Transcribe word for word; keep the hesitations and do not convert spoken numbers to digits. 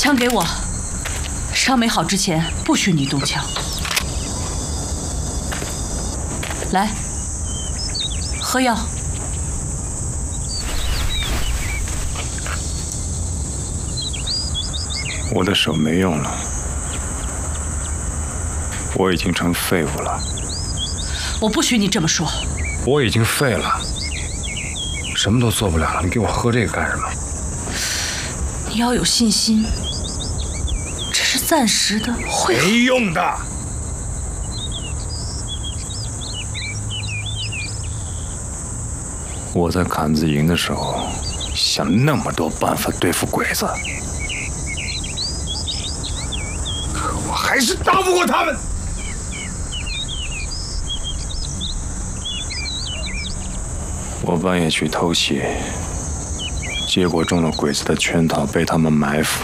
枪给我，伤没好之前不许你动枪。来，喝药。 我的手没用了，我已经成废物了。 我不许你这么说。 我已经废了，什么都做不了了。你给我喝这个干什么？ 你要有信心，这是暂时的，会没用的。我在坎子营的时候，想那么多办法对付鬼子，可我还是打不过他们。我半夜去偷袭，结果中了鬼子的圈套，被他们埋伏。